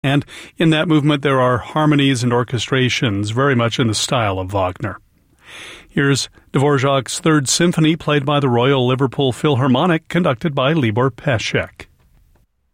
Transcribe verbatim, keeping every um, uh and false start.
And in that movement, there are harmonies and orchestrations very much in the style of Wagner. Here's Dvorak's Third Symphony, played by the Royal Liverpool Philharmonic, conducted by Libor Pesek.